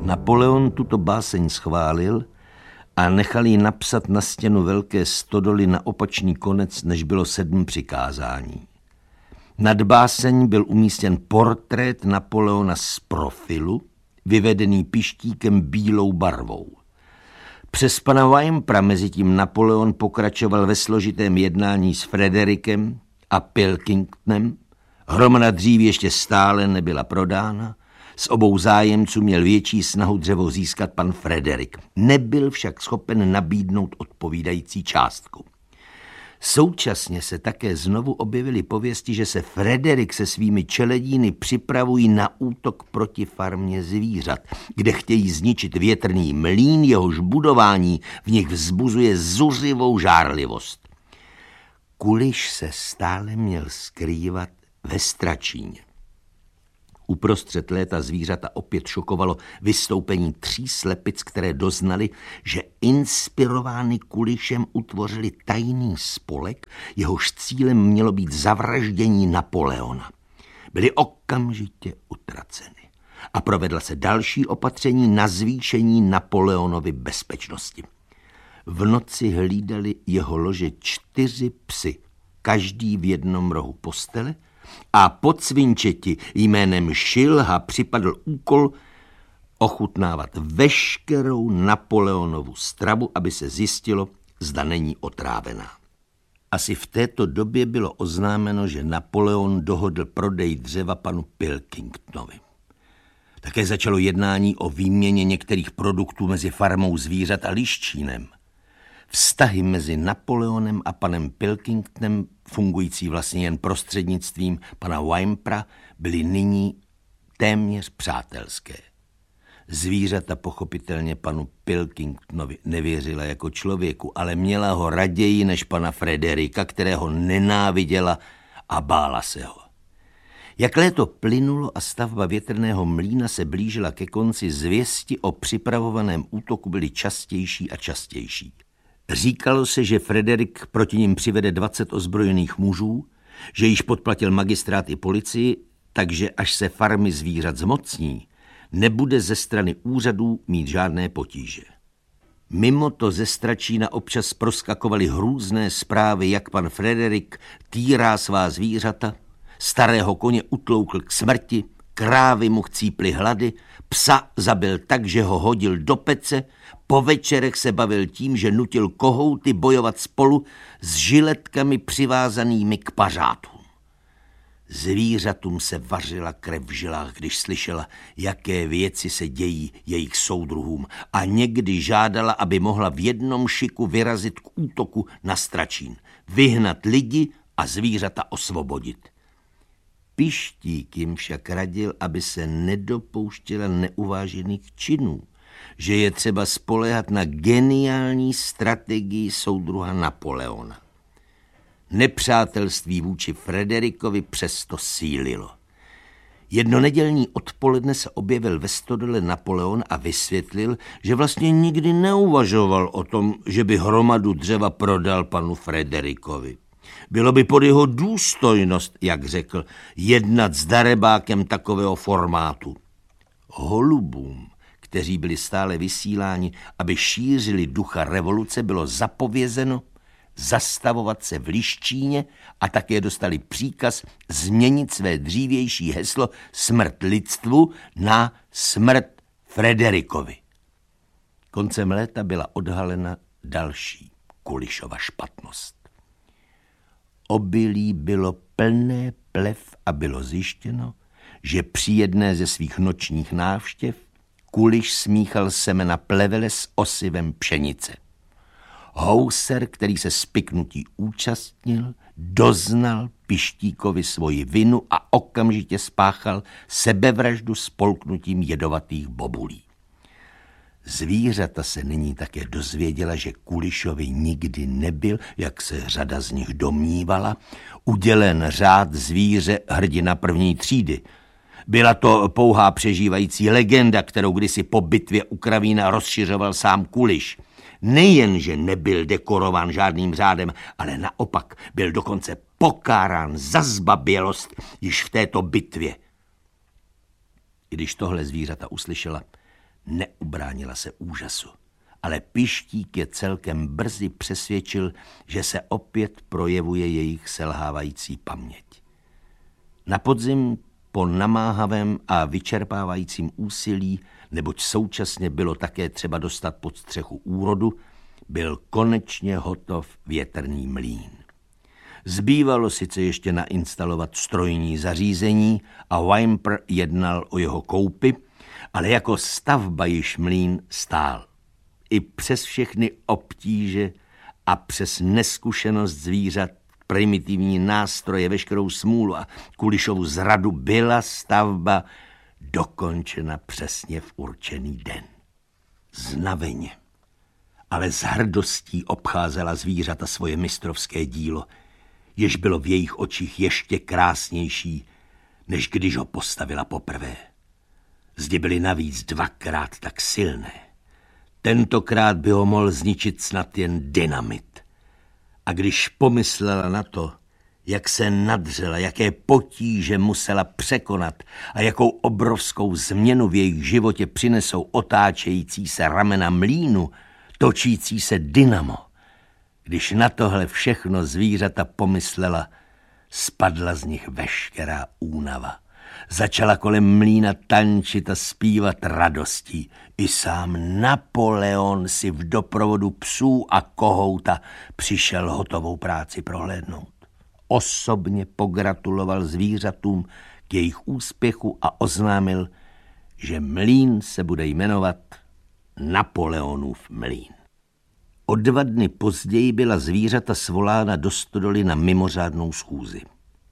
Napoleon tuto báseň schválil a nechal ji napsat na stěnu velké stodoly na opačný konec, než bylo 7 přikázání. Nad báseň byl umístěn portrét Napoleona z profilu, vyvedený pištíkem bílou barvou. Přes pana Wynpera mezitím Napoleon pokračoval ve složitém jednání s Frederikem a Pilkingtonem. Hromada dříví ještě stále nebyla prodána. Z obou zájemců měl větší snahu dřevo získat pan Frederick. Nebyl však schopen nabídnout odpovídající částku. Současně se také znovu objevily pověsti, že se Frederick se svými čeledíny připravují na útok proti farmě zvířat, kde chtějí zničit větrný mlýn, jehož budování v nich vzbuzuje zuřivou žárlivost. Kuliš se stále měl skrývat ve Stračíně. Uprostřed léta zvířata opět šokovalo vystoupení 3 slepic, které doznali, že inspirovány Kulišem utvořili tajný spolek, jehož cílem mělo být zavraždění Napoleona. Byly okamžitě utraceny a provedla se další opatření na zvýšení Napoleonovy bezpečnosti. V noci hlídali jeho lože 4 psy, každý v jednom rohu postele, a podsvinčeti jménem Šilha připadl úkol ochutnávat veškerou Napoleonovu stravu, aby se zjistilo, zda není otrávená. Asi v této době bylo oznámeno, že Napoleon dohodl prodej dřeva panu Pilkingtonovi. Také začalo jednání o výměně některých produktů mezi farmou zvířat a Liščínem. Vztahy mezi Napoleonem a panem Pilkingtonem, fungující vlastně jen prostřednictvím pana Wynpera, byly nyní téměř přátelské. Zvířata pochopitelně panu Pilkingtonovi nevěřila jako člověku, ale měla ho raději než pana Frederika, kterého nenáviděla a bála se ho. Jak léto plynulo a stavba větrného mlýna se blížila ke konci, zvěsti o připravovaném útoku byly častější a častější. Říkalo se, že Frederik proti nim přivede 20 ozbrojených mužů, že již podplatil magistrát i policii, takže až se farmy zvířat zmocní, nebude ze strany úřadů mít žádné potíže. Mimo to ze Stračína občas proskakovaly hrůzné zprávy, jak pan Frederik týrá svá zvířata, starého koně utloukl k smrti, krávy mu chcíply hlady, psa zabil tak, že ho hodil do pece, po večerech se bavil tím, že nutil kohouty bojovat spolu s žiletkami přivázanými k pařátům. Zvířatům se vařila krev v žilách, když slyšela, jaké věci se dějí jejich soudruhům, a někdy žádala, aby mohla v jednom šiku vyrazit k útoku na Stračín, vyhnat lidi a zvířata osvobodit. Pištík jim však radil, aby se nedopouštěla neuvážených činů, že je třeba spoléhat na geniální strategii soudruha Napoleona. Nepřátelství vůči Frederikovi přesto sílilo. Jedno nedělní odpoledne se objevil ve stodole Napoleon a vysvětlil, že vlastně nikdy neuvažoval o tom, že by hromadu dřeva prodal panu Frederikovi. Bylo by pod jeho důstojnost, jak řekl, jednat s darebákem takového formátu. Holubům, kteří byli stále vysíláni, aby šířili ducha revoluce, bylo zapovězeno zastavovat se v Liščíně a také dostali příkaz změnit své dřívější heslo smrt lidstvu na smrt Frederikovi. Koncem léta byla odhalena další Kulišova špatnost. Obilí bylo plné plev a bylo zjištěno, že při jedné ze svých nočních návštěv Kuliš smíchal semena plevele s osivem pšenice. Houser, který se spiknutí účastnil, doznal Pištíkovi svoji vinu a okamžitě spáchal sebevraždu spolknutím jedovatých bobulí. Zvířata se nyní také dozvěděla, že Kulišovi nikdy nebyl, jak se řada z nich domnívala, udělen řád zvíře hrdina 1. třídy. Byla to pouhá přežívající legenda, kterou kdysi po bitvě u Kravína rozšiřoval sám Kuliš. Nejenže nebyl dekorován žádným řádem, ale naopak byl dokonce pokárán za zbabělost již v této bitvě. Když tohle zvířata uslyšela, neubránila se úžasu. Ale Pištík je celkem brzy přesvědčil, že se opět projevuje jejich selhávající paměť. Na podzim po namáhavém a vyčerpávajícím úsilí, neboť současně bylo také třeba dostat pod střechu úrodu, byl konečně hotov větrný mlýn. Zbývalo sice ještě nainstalovat strojní zařízení a Whymper jednal o jeho koupi, ale jako stavba již mlýn stál. I přes všechny obtíže a přes neskušenost zvířat, primitivní nástroje, veškerou smůlu a Kulišovu zradu byla stavba dokončena přesně v určený den. Znaveně, ale s hrdostí obcházela zvířata svoje mistrovské dílo, jež bylo v jejich očích ještě krásnější, než když ho postavila poprvé. Zdi byly navíc dvakrát tak silné. Tentokrát by ho mohl zničit snad jen dynamit. A když pomyslela na to, jak se nadřela, jaké potíže musela překonat a jakou obrovskou změnu v jejich životě přinesou otáčející se ramena mlýnu, točící se dynamo, když na tohle všechno zvířata pomyslela, spadla z nich veškerá únava. Začala kolem mlýna tančit a zpívat radostí. I sám Napoleon si v doprovodu psů a kohouta přišel hotovou práci prohlédnout. Osobně pogratuloval zvířatům k jejich úspěchu a oznámil, že mlýn se bude jmenovat Napoleonův mlýn. O 2 dny později byla zvířata svolána do stodoly na mimořádnou schůzi.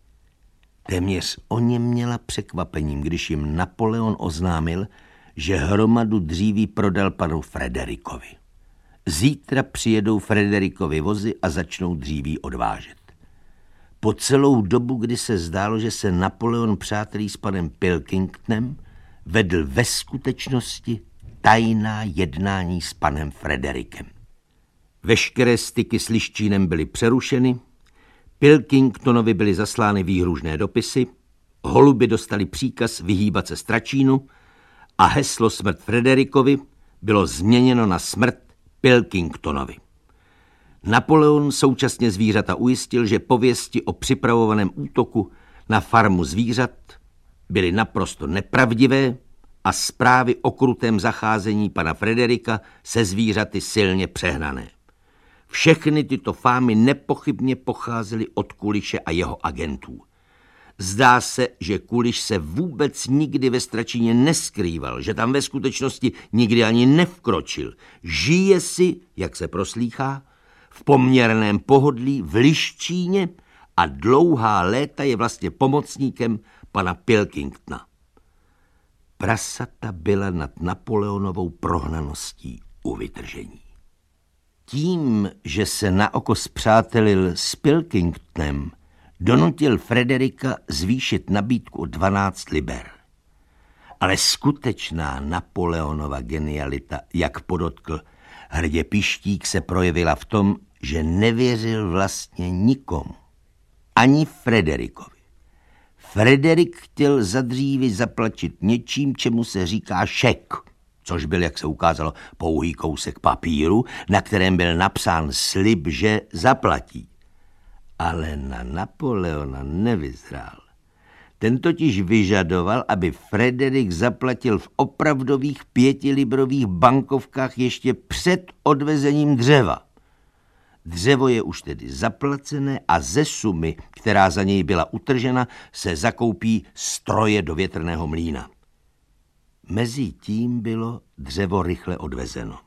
Téměř oněměla překvapením, když jim Napoleon oznámil, že hromadu dříví prodal panu Frederikovi. Zítra přijedou Frederikovi vozy a začnou dříví odvážet. Po celou dobu, kdy se zdálo, že se Napoleon přátelí s panem Pilkingtonem, vedl ve skutečnosti tajná jednání s panem Frederikem. Veškeré styky s Liščínem byly přerušeny, Pilkingtonovi byly zaslány výhružné dopisy, holuby dostali příkaz vyhýbat se Stračínu a heslo smrt Frederikovi bylo změněno na smrt Pilkingtonovi. Napoleon současně zvířata ujistil, že pověsti o připravovaném útoku na farmu zvířat byly naprosto nepravdivé a zprávy o krutém zacházení pana Frederika se zvířaty silně přehnané. Všechny tyto fámy nepochybně pocházely od Kuliše a jeho agentů. Zdá se, že Kuliš se vůbec nikdy ve Stračíně neskrýval, že tam ve skutečnosti nikdy ani nevkročil. Žije si, jak se proslýchá, v poměrném pohodlí v Liščíně a dlouhá léta je vlastně pomocníkem pana Pilkingtona. Prasata byla nad Napoleonovou prohnaností u vytržení. Tím, že se na oko spřátelil s Pilkingtonem, donutil Frederika zvýšit nabídku o 12 liber. Ale skutečná Napoleonova genialita, jak podotkl hrdě Pištík, se projevila v tom, že nevěřil vlastně nikomu. Ani Frederikovi. Frederik chtěl za dříví zaplatit něčím, čemu se říká šek, což byl, jak se ukázalo, pouhý kousek papíru, na kterém byl napsán slib, že zaplatí. Ale na Napoleona nevyzrál. Ten totiž vyžadoval, aby Frederik zaplatil v opravdových 5librových bankovkách ještě před odvezením dřeva. Dřevo je už tedy zaplacené a ze sumy, která za něj byla utržena, se zakoupí stroje do větrného mlýna. Mezitím bylo dřevo rychle odvezeno.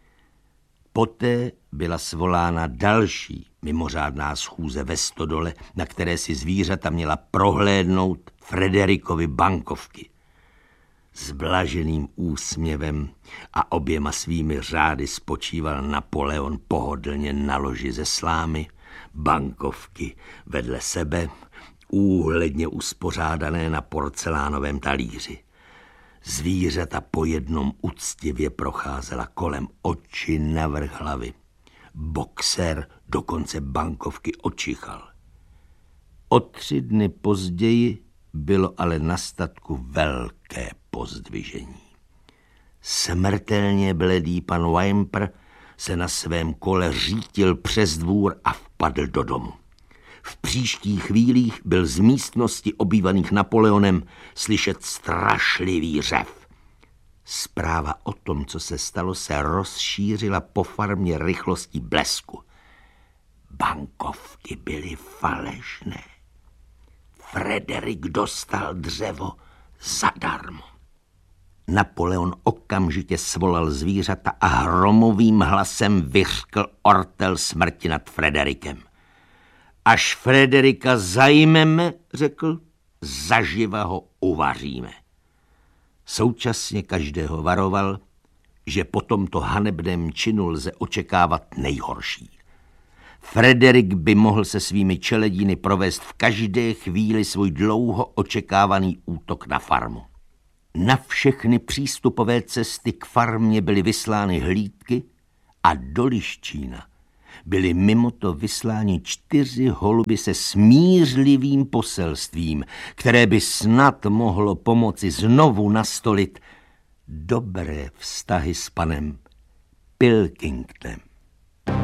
Poté byla svolána další mimořádná schůze ve stodole, na které si zvířata měla prohlédnout Frederikovi bankovky. S blaženým úsměvem a oběma svými řády spočíval Napoleon pohodlně na loži ze slámy, bankovky vedle sebe, úhledně uspořádané na porcelánovém talíři. Zvířata po jednom uctivě procházela kolem oči navrch hlavy. Boxer dokonce bankovky očichal. O 3 dny později bylo ale na statku velké pozdvižení. Smrtelně bledý pan Whymper se na svém kole řítil přes dvůr a vpadl do domu. V příštích chvílích byl z místnosti obývaných Napoleonem slyšet strašlivý řev. Zpráva o tom, co se stalo, se rozšířila po farmě rychlostí blesku. Bankovky byly falešné. Frederik dostal dřevo zadarmo. Napoleon okamžitě svolal zvířata a hromovým hlasem vyřkl ortel smrti nad Frederikem. Až Frederika zajmeme, řekl, zaživa ho uvaříme. Současně každého varoval, že po tomto hanebném činu lze očekávat nejhorší. Frederik by mohl se svými čeledíny provést v každé chvíli svůj dlouho očekávaný útok na farmu. Na všechny přístupové cesty k farmě byly vyslány hlídky a do Liščína byly mimoto vysláni 4 holuby se smířlivým poselstvím, které by snad mohlo pomoci znovu nastolit dobré vztahy s panem Pilkingtonem.